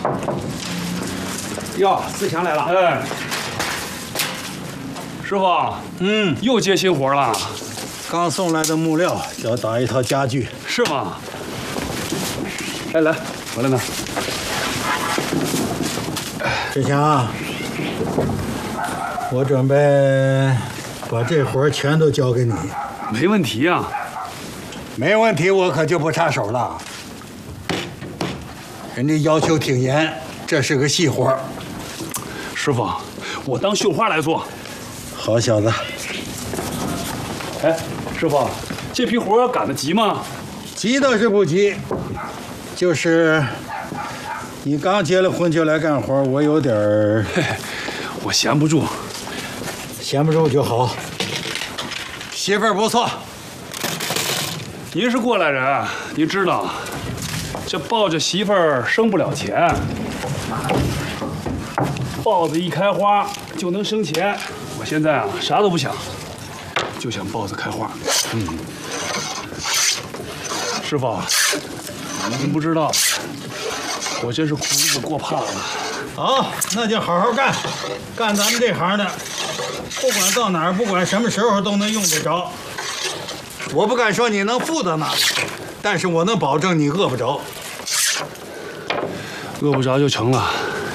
哟，四强来了。 哎，师傅，又接新活了。 刚送来的木料要打一套家具， 是吗？哎，来，回来呢。 志强，我准备把这活全都交给你。 没问题呀。 没问题，我可就不插手了。人家要求挺严，这是个细活。 师傅，我当绣花来做。 好小子。 哎，师傅，这批活赶得急吗？ 急倒是不急，就是你刚结了婚就来干活，我有点儿…… 我闲不住， 闲不住就好。媳妇儿不错。 您是过来人，您知道，这抱着媳妇儿生不了钱，豹子一开花就能生钱。我现在啊，啥都不想，就想豹子开花。师傅，您不知道，我真是苦日子过怕了。 好，那就好好干，干咱们这行的，不管到哪儿，不管什么时候都能用得着。我不敢说你能富到哪里，但是我能保证你饿不着。 饿不着就成了。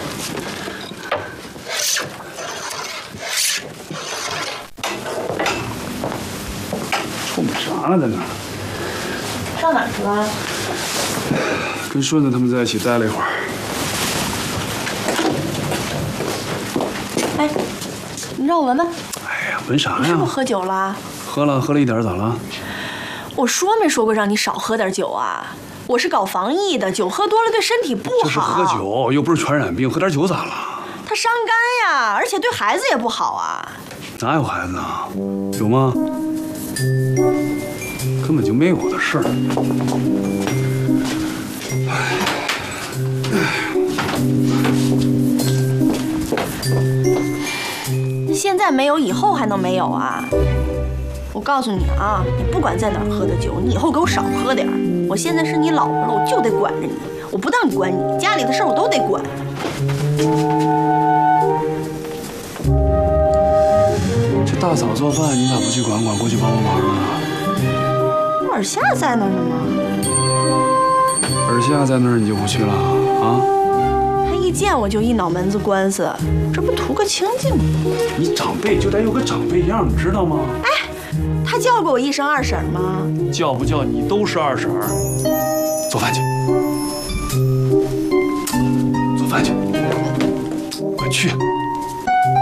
臭美啥呢，在那儿？ 上哪儿去了？ 跟顺子他们在一起待了一会儿。 哎，你让我闻闻。 哎呀，闻啥呀？ 你是不是喝酒了？ 喝了一点，咋了？ 我说没说过让你少喝点酒啊？我是搞防疫的，酒喝多了对身体不好。 就是喝酒，又不是传染病，喝点酒咋了？ 它伤肝呀，而且对孩子也不好啊。 哪有孩子啊？有吗？根本就没有的事儿。 现在没有，以后还能没有啊？我告诉你啊，你不管在哪儿喝的酒，你以后给我少喝点儿。我现在是你老婆了，我就得管着你，我不当你管你，家里的事儿我都得管。 这大嫂做饭，你咋不去管管，过去帮帮忙啊？ 尔夏在那儿呢吗？ 尔夏在那儿，你就不去了啊？ 他一见我就一脑门子官司，这不图个清静吗？ 你长辈就得有个长辈样，你知道吗？ 哎，他叫过我一声二婶吗？ 叫不叫你都是二婶儿。做饭去，做饭去，快去。